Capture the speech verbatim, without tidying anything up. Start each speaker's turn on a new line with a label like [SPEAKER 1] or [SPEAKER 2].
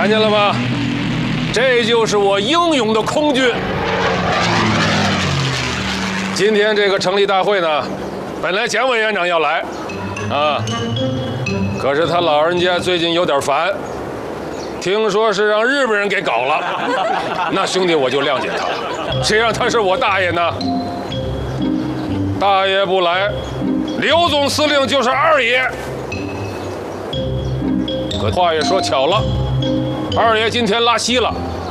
[SPEAKER 1] 看见了吗？这就是我英勇的空军。今天这个成立大会呢，本来蒋委员长要来，啊，可是他老人家最近有点烦，听说是让日本人给搞了。那兄弟我就谅解他了，谁让他是我大爷呢？大爷不来，刘总司令就是二爷。可话也说巧了，二爷今天拉稀了。